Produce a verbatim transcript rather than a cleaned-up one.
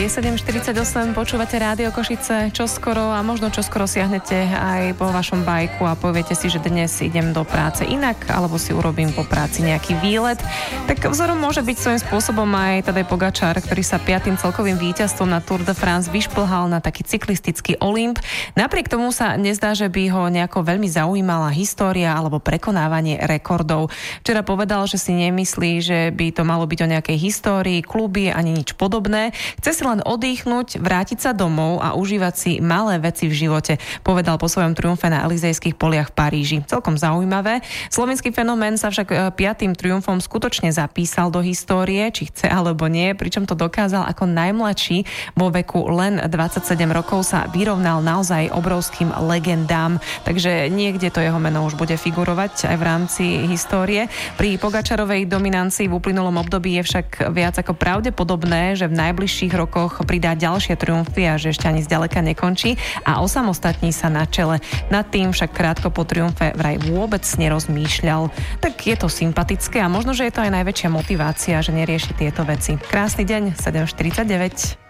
Je sedem štyridsaťosem, počúvate Rádio Košice čoskoro a možno čoskoro siahnete aj po vašom bajku a poviete si, že dnes idem do práce inak, alebo si urobím po práci nejaký výlet. Tak vzorom môže byť svojím spôsobom aj Tadej Pogačar, ktorý sa piatym celkovým víťazstvom na Tour de France vyšplhal na taký cyklistický Olymp. Napriek tomu sa nezdá, že by ho nejako veľmi zaujímala história alebo prekonávanie rekordov. Včera povedal, že si nemyslí, že by to malo byť o nejakej histórii, kluby ani nič podobné. Chce si len oddychnúť, vrátiť sa domov a užívať si malé veci v živote, povedal po svojom triumfe na Elizejských poliach v Paríži. Celkom zaujímavé. Slovenský fenomén sa však piatým triumfom skutočne zapísal do histórie, či chce alebo nie, pričom to dokázal ako najmladší vo veku len dvadsaťsedem rokov sa vyrovnal naozaj obrovským legendám, takže niekde to jeho meno už bude figurovať aj v rámci histórie. Pri Pogačarovej dominancii v uplynulom období je však viac ako pravdepodobné, že v najbližších rokoch pridá ďalšie triumfy a že ešte ani zďaleka nekončí a osamostatní sa na čele. Nad tým však krátko po triumfe vraj vôbec nerozmýšľal. Tak je to sympatické a možno, že je to aj najväčšia motivácia, že nerieši tieto veci. Krásny deň, sedem štyridsaťdeväť.